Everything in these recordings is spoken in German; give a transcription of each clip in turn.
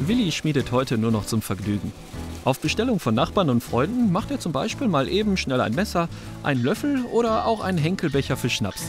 Willi schmiedet heute nur noch zum Vergnügen. Auf Bestellung von Nachbarn und Freunden macht er zum Beispiel mal eben schnell ein Messer, einen Löffel oder auch einen Henkelbecher für Schnaps.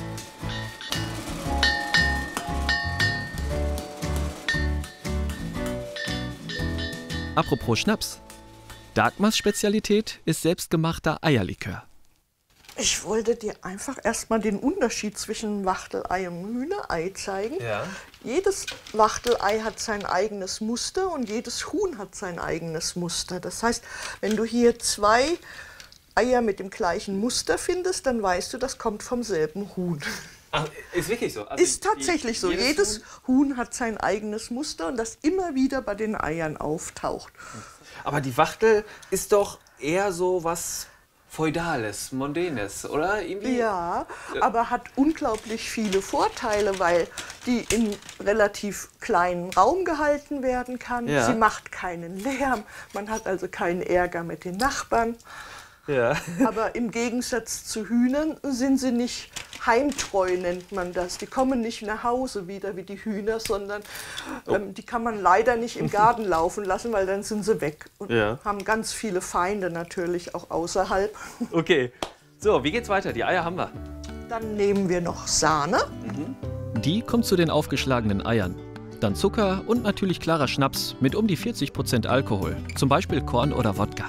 Apropos Schnaps. Dagmars Spezialität ist selbstgemachter Eierlikör. Ich wollte dir einfach erstmal den Unterschied zwischen Wachtelei und Hühnerei zeigen. Ja. Jedes Wachtelei hat sein eigenes Muster und jedes Huhn hat sein eigenes Muster. Das heißt, wenn du hier 2 Eier mit dem gleichen Muster findest, dann weißt du, das kommt vom selben Huhn. Ach, ist wirklich so? Also Ist tatsächlich so. Jedes Huhn hat sein eigenes Muster und das immer wieder bei den Eiern auftaucht. Aber die Wachtel ist doch eher so was Feudales, Mondänes, oder? Irgendwie? Ja, aber hat unglaublich viele Vorteile, weil die in relativ kleinen Raum gehalten werden kann. Ja. Sie macht keinen Lärm, man hat also keinen Ärger mit den Nachbarn. Ja. Aber im Gegensatz zu Hühnern sind sie nicht heimtreu, nennt man das. Die kommen nicht nach Hause wieder wie die Hühner, sondern die kann man leider nicht im Garten laufen lassen, weil dann sind sie weg. Und haben ganz viele Feinde natürlich auch außerhalb. Okay. So, wie geht's weiter? Die Eier haben wir. Dann nehmen wir noch Sahne. Die kommt zu den aufgeschlagenen Eiern. Dann Zucker und natürlich klarer Schnaps mit um die 40% Alkohol. Zum Beispiel Korn oder Wodka.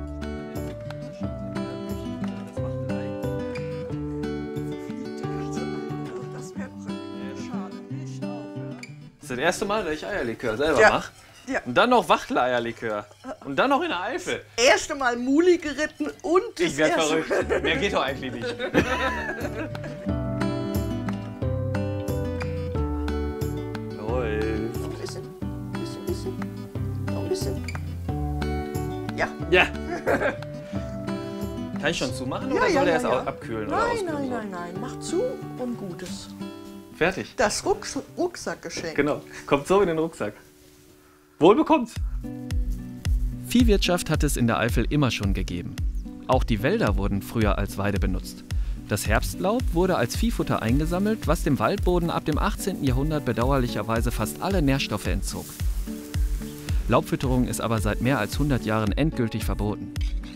Das ist das erste Mal, dass ich Eierlikör selber Ja. mache. Ja. Und dann noch Wachteleierlikör. Und dann noch in der Eifel. Erste Mal Muli geritten und Ich werde verrückt. Mehr geht doch eigentlich nicht. Läuft. Noch ein bisschen. Noch ein bisschen. Ja. Ja. Kann ich schon zumachen oder soll der erst abkühlen oder auskühlen? Nein. Mach zu und Gutes. Fertig. Das Rucksackgeschenk. Genau. Kommt so in den Rucksack. Wohl bekommt's. Viehwirtschaft hat es in der Eifel immer schon gegeben. Auch die Wälder wurden früher als Weide benutzt. Das Herbstlaub wurde als Viehfutter eingesammelt, was dem Waldboden ab dem 18. Jahrhundert bedauerlicherweise fast alle Nährstoffe entzog. Laubfütterung ist aber seit mehr als 100 Jahren endgültig verboten.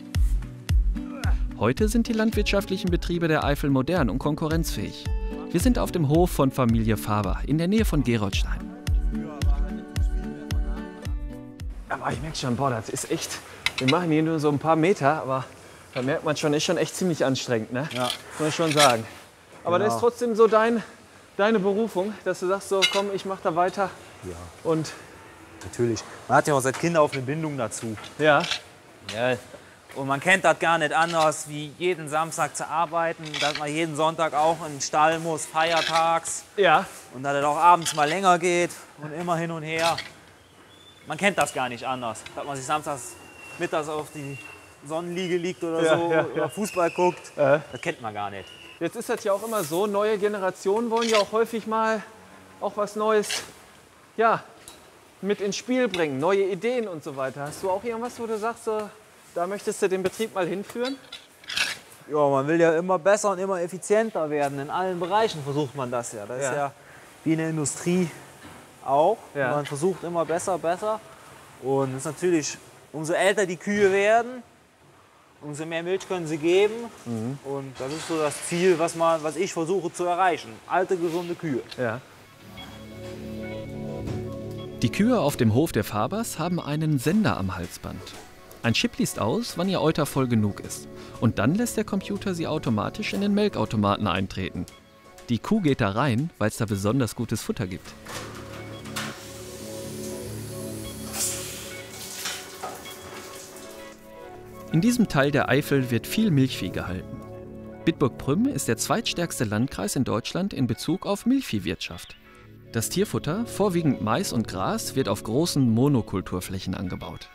Heute sind die landwirtschaftlichen Betriebe der Eifel modern und konkurrenzfähig. Wir sind auf dem Hof von Familie Faber in der Nähe von Geroldstein. Aber ich merke schon, boah, das ist echt. Wir machen hier nur so ein paar Meter, aber da merkt man schon, ist schon echt ziemlich anstrengend, ne? Ja. Muss ich schon sagen. Aber das ist trotzdem so deine Berufung, dass du sagst, so komm, ich mach da weiter. Ja. Und Natürlich. Man hat ja auch seit Kind auf eine Bindung dazu. ja, Ja. Und man kennt das gar nicht anders, wie jeden Samstag zu arbeiten, dass man jeden Sonntag auch in den Stall muss, feiertags. ja. Und dass es auch abends mal länger geht und immer hin und her. Man kennt das gar nicht anders. Dass man sich samstags mittags auf die Sonnenliege liegt oder so, oder Fußball guckt, das kennt man gar nicht. Jetzt ist das ja auch immer so, neue Generationen wollen ja auch häufig mal auch was Neues, ja, mit ins Spiel bringen, neue Ideen und so weiter. Hast du auch irgendwas, wo du sagst, so, da möchtest du den Betrieb mal hinführen? Ja, man will ja immer besser und immer effizienter werden. In allen Bereichen versucht man das ja. Das ist ja wie in der Industrie auch. Ja. Man versucht immer besser. Und es ist natürlich, umso älter die Kühe werden, umso mehr Milch können sie geben. Und das ist so das Ziel, was ich versuche zu erreichen. Alte, gesunde Kühe. Ja. Die Kühe auf dem Hof der Fabers haben einen Sender am Halsband. Ein Chip liest aus, wann ihr Euter voll genug ist. Und dann lässt der Computer sie automatisch in den Melkautomaten eintreten. Die Kuh geht da rein, weil es da besonders gutes Futter gibt. In diesem Teil der Eifel wird viel Milchvieh gehalten. Bitburg-Prüm ist der zweitstärkste Landkreis in Deutschland in Bezug auf Milchviehwirtschaft. Das Tierfutter, vorwiegend Mais und Gras, wird auf großen Monokulturflächen angebaut.